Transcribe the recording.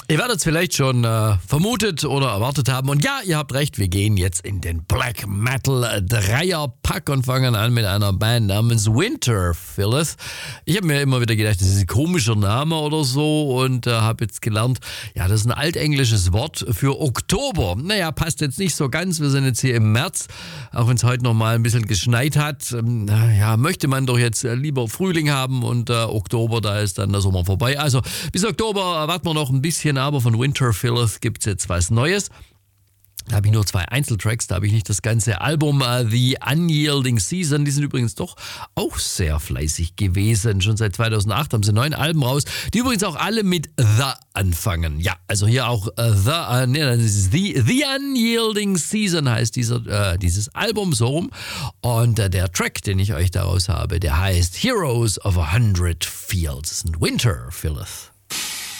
Ihr werdet es vielleicht schon vermutet oder erwartet haben. Und ja, ihr habt recht, wir gehen jetzt in den Black Metal Dreierpack und fangen an mit einer Band namens Winterfylleth. Ich habe mir immer wieder gedacht, das ist ein komischer Name oder so und habe jetzt gelernt, ja, das ist ein altenglisches Wort für Oktober. Naja, passt jetzt nicht so ganz, wir sind jetzt hier im März, auch wenn es heute noch mal ein bisschen geschneit hat. Ja, möchte man doch jetzt lieber Frühling haben und Oktober, da ist dann der Sommer vorbei. Also bis Oktober warten wir noch ein bisschen, aber von Winterfylleth gibt es jetzt was Neues. Da habe ich nur 2 Einzeltracks, da habe ich nicht das ganze Album. The Unyielding Season, die sind übrigens doch auch sehr fleißig gewesen. Schon seit 2008 haben sie 9 Alben raus, die übrigens auch alle mit The anfangen. Ja, also hier auch The Unyielding Season heißt dieses Album so rum. Und der Track, den ich euch daraus habe, der heißt Heroes of 100 Fields. Das sind Winterfylleth.